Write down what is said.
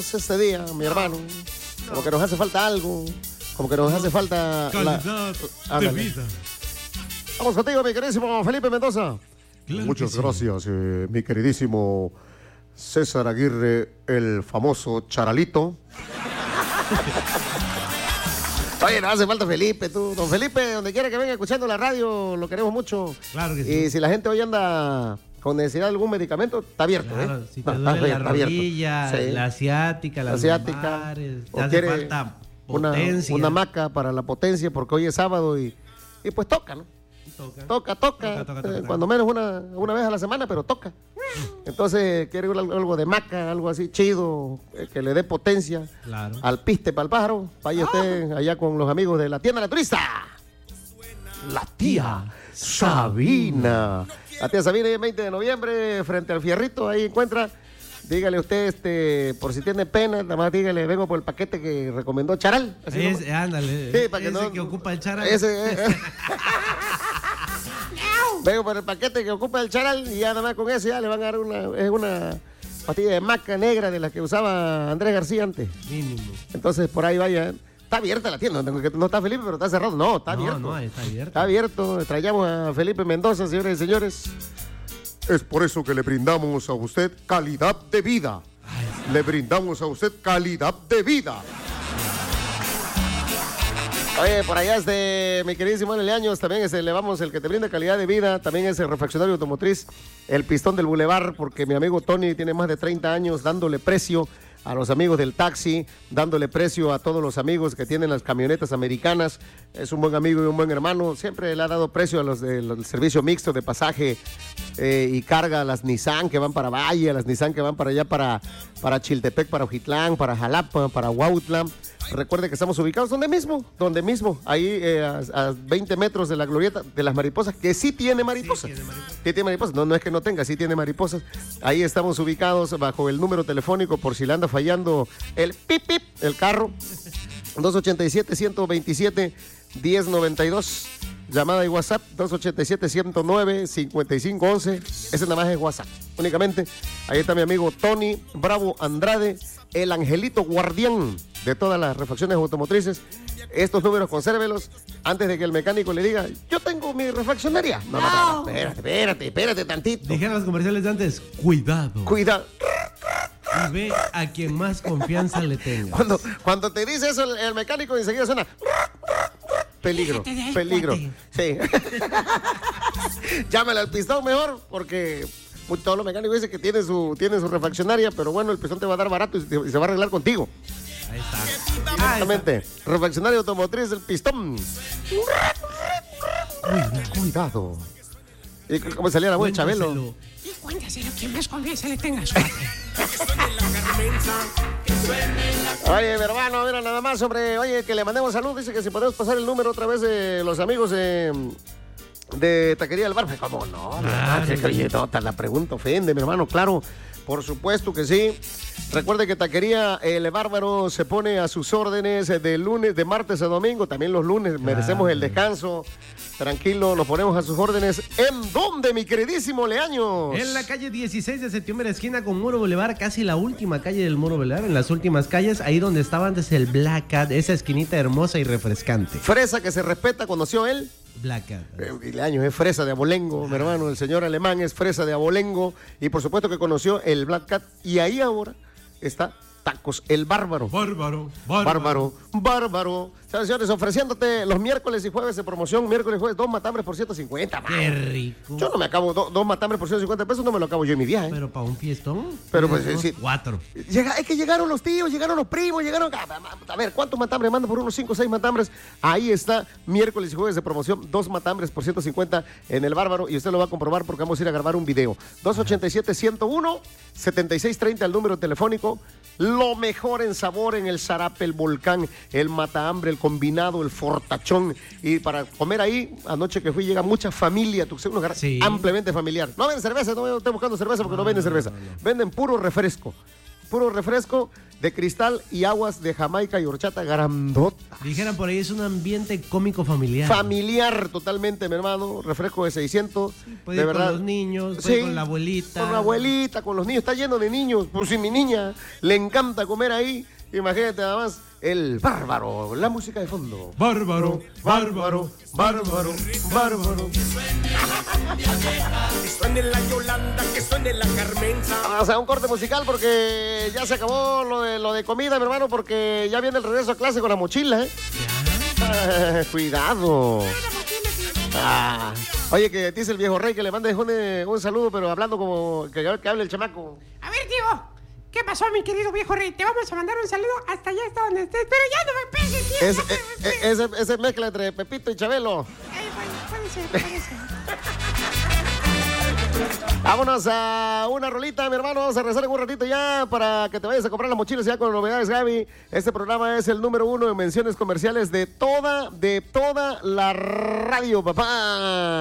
este día, mi hermano. Como que nos hace falta algo. Como que nos hace falta calidad de vida. Vamos contigo, mi queridísimo Felipe Mendoza. Claro. Muchas gracias, mi queridísimo César Aguirre, el famoso Charalito. Oye, nos hace falta Felipe, tú. Don Felipe, donde quiera que venga escuchando la radio, lo queremos mucho. Claro que sí. Y si la gente hoy anda con necesidad de algún medicamento, está abierto, Claro, ¿eh? si te duele la rodilla, Sí. la asiática, las lumbares, te hace falta potencia. Una hamaca para la potencia, porque hoy es sábado y pues toca, ¿no? Toca. Cuando menos una vez a la semana, pero toca. Entonces, quiere algo de maca, algo así chido, que le dé potencia. Claro. Al piste para el pájaro. Vaya usted allá con los amigos de la tienda naturista. La tía Sabina. La tía Sabina, el 20 de noviembre, frente al Fierrito, ahí encuentra. Dígale usted, por si tiene pena, nada más dígale, vengo por el paquete que recomendó Charal. Ándale. Sí, para que ese que ocupa el Charal. Vengo por el paquete que ocupa el Charal y ya nada más con eso ya le van a dar una pastilla de maca negra de la que usaba Andrés García antes. Mínimo. Entonces por ahí vaya. Está abierta la tienda, no está Felipe, pero está cerrado. No, está abierto. No, está abierto. Está abierto. Traigamos a Felipe Mendoza, señores y señores. Es por eso que le brindamos a usted calidad de vida. Le brindamos a usted calidad de vida. Oye, por allá mi queridísimo L. Años, también le vamos el que te brinda calidad de vida, también es el refaccionario automotriz, el Pistón del Boulevard, porque mi amigo Tony tiene más de 30 años dándole precio a los amigos del taxi, dándole precio a todos los amigos que tienen las camionetas americanas. Es un buen amigo y un buen hermano. Siempre le ha dado precio a los del servicio mixto de pasaje y carga, a las Nissan que van para Valle, a las Nissan que van para allá, para Chiltepec, para Ojitlán, para Jalapa, para Huautla. Recuerde que estamos ubicados donde mismo, ahí a 20 metros de la glorieta de las mariposas, que sí tiene mariposas. Sí tiene mariposas. No es que no tenga, sí tiene mariposas. Ahí estamos ubicados bajo el número telefónico por si le anda fallando el pip, el carro. 287-127-1092. Llamada y WhatsApp 287-109-5511. Ese nada más es WhatsApp. Únicamente. Ahí está mi amigo Tony Bravo Andrade, el angelito guardián de todas las refacciones automotrices. Estos números consérvelos antes de que el mecánico le diga, yo tengo mi refaccionaria. No, espérate tantito. Dijeron los comerciales de antes, cuidado. Y ve a quien más confianza le tenga. Cuando te dice eso el mecánico enseguida suena peligro. Sí. Llámale al Pistón mejor, porque todos los mecánicos dicen que tiene su refaccionaria, pero bueno, el Pistón te va a dar barato y se va a arreglar contigo. Ahí está. Exactamente. Refaccionario automotriz, el Pistón. Cuidado. ¿Y cómo salía la voz de Chabelo? Y cuéntaselo, quien más confianza le tenga. Suerte. Oye, mi hermano, mira nada más, hombre. Oye, que le mandemos salud. Dice que si podemos pasar el número otra vez de los amigos de Taquería del Bar. ¿Cómo no? Oye, la pregunta ofende, mi hermano. Claro, por supuesto que sí. Recuerde que Taquería El Bárbaro se pone a sus órdenes de martes a domingo. También los lunes merecemos el descanso. Tranquilo, nos ponemos a sus órdenes. ¿En dónde, mi queridísimo Leaños? En la calle 16 de septiembre, esquina con Muro Boulevard, casi la última calle del Muro Boulevard, en las últimas calles, ahí donde estaba antes el Black Cat, esa esquinita hermosa y refrescante. Fresa que se respeta, conoció él. Black Cat. Leaños es fresa de abolengo, mi hermano. El señor alemán es fresa de abolengo. Y por supuesto que conoció el Black Cat. Y ahí ahora está Tacos El Bárbaro. Bárbaro. Señores, ofreciéndote los miércoles y jueves de promoción. Miércoles y jueves, 2 matambres por 150. Qué rico. Yo no me acabo 2 matambres por 150 pesos, no me lo acabo yo en mi viaje. Pero para un fiestón. Pero pues sí. 4. Es que llegaron los tíos, llegaron los primos, a ver, ¿cuántos matambres mandan por unos 5 o 6 matambres? Ahí está, miércoles y jueves de promoción, 2 matambres por 150 en El Bárbaro. Y usted lo va a comprobar porque vamos a ir a grabar un video. 287-101-7630, el número telefónico. Lo mejor en sabor en el Zarape, el Volcán, el Matahambre, el Combinado, el Fortachón. Y para comer ahí, anoche que fui, llega mucha familia, un lugar ampliamente familiar. No venden cerveza, no estoy buscando cerveza porque no venden cerveza. Venden puro refresco. puro refresco de cristal y aguas de Jamaica y horchata grandota. Dijeran por ahí, es un ambiente cómico familiar. Familiar totalmente, mi hermano. Refresco de 600. Puede de ir verdad. con los niños, puede ir con la abuelita. Con la abuelita, con los niños. Está lleno de niños. Por si mi niña le encanta comer ahí. Imagínate nada más. El bárbaro. La música de fondo. Bárbaro, Bárbaro, bárbaro, bárbaro. Que suene la Yolanda, que suene la Carmenza. Vamos a un corte musical porque ya se acabó lo de comida, mi hermano, porque ya viene el regreso a clase con la mochila, ¿eh? Cuidado. Oye, que dice el viejo rey que le mandes un saludo, pero hablando como que hable el chamaco. A ver, Diego, ¿qué pasó, mi querido viejo rey? Te vamos a mandar un saludo hasta allá, hasta donde estés, pero ya no me pegues, tío. Ese mezcla entre Pepito y Chabelo. Puede ser. Vámonos a una rolita, mi hermano. Vamos a regresar en un ratito ya para que te vayas a comprar las mochilas ya con novedades, Gaby. Este programa es el número 1 en menciones comerciales de toda la radio, papá.